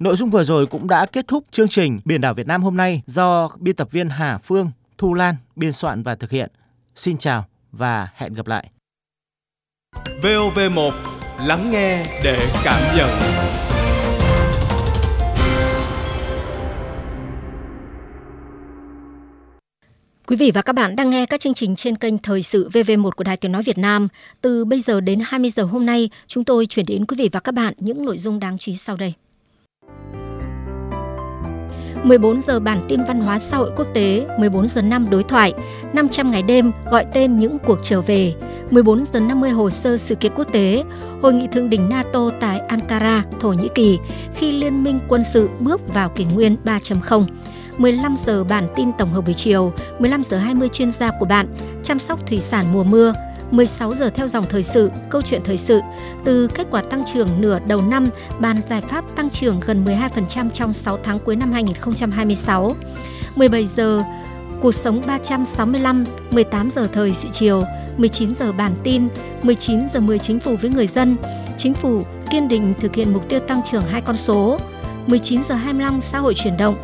Nội dung vừa rồi cũng đã kết thúc chương trình Biển đảo Việt Nam hôm nay do biên tập viên Hà Phương, Thu Lan biên soạn và thực hiện. Xin chào và hẹn gặp lại. VOV1, lắng nghe để cảm nhận. Quý vị và các bạn đang nghe các chương trình trên kênh Thời sự VV1 của Đài Tiếng nói Việt Nam. Từ bây giờ đến 20 giờ hôm nay, chúng tôi chuyển đến quý vị và các bạn những nội dung đáng chú ý sau đây. 14 giờ bản tin văn hóa xã hội quốc tế, 14 giờ 5 đối thoại, 500 ngày đêm gọi tên những cuộc trở về, 14 giờ 50 hồ sơ sự kiện quốc tế, hội nghị thượng đỉnh NATO tại Ankara, Thổ Nhĩ Kỳ khi liên minh quân sự bước vào kỷ nguyên 3.0. 15 giờ bản tin tổng hợp buổi chiều, 15 giờ 20 chuyên gia của bạn, chăm sóc thủy sản mùa mưa, 16 giờ theo dòng thời sự, câu chuyện thời sự, từ kết quả tăng trưởng nửa đầu năm, bàn giải pháp tăng trưởng gần 12% trong 6 tháng cuối năm 2026. 17 giờ cuộc sống 365, 18 giờ thời sự chiều, 19 giờ bản tin, 19 giờ 10 chính phủ với người dân, chính phủ kiên định thực hiện mục tiêu tăng trưởng 2 con số, 19 giờ 25 xã hội chuyển động.